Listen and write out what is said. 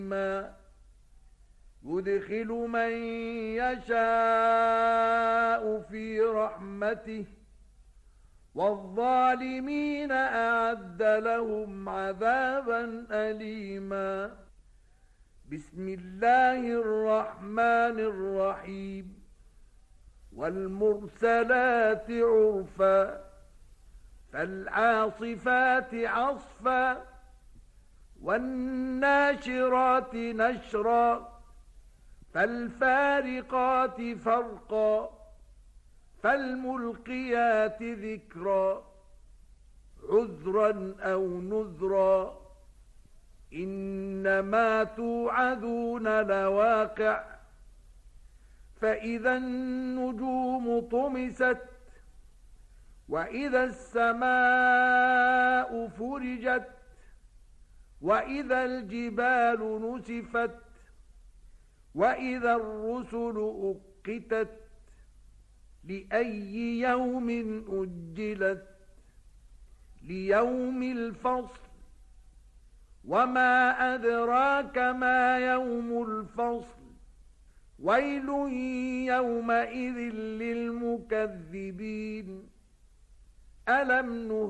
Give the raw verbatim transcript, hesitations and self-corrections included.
يدخل من يشاء في رحمته والظالمين أعد لهم عذابا أليما. بسم الله الرحمن الرحيم. والمرسلات عرفا فالعاصفات عصفا والناشرات نشرا فالفارقات فرقا فالملقيات ذكرا عذرا أو نذرا إنما توعدون لواقع. فإذا النجوم طمست وإذا السماء فرجت وإذا الجبال نسفت وإذا الرسل أقتت لأي يوم أجلت ليوم الفصل وما أدراك ما يوم الفصل ويل يومئذ للمكذبين. ألم نهلك